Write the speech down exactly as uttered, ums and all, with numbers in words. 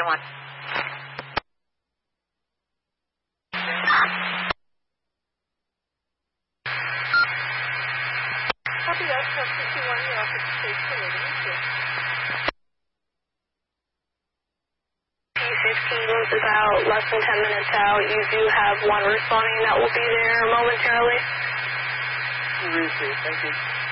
nine one. Copy that, Trust fifty-one, your office space for later issue. P fifteen is about less than ten minutes out. You do have one responding that will be there momentarily. Received, thank you.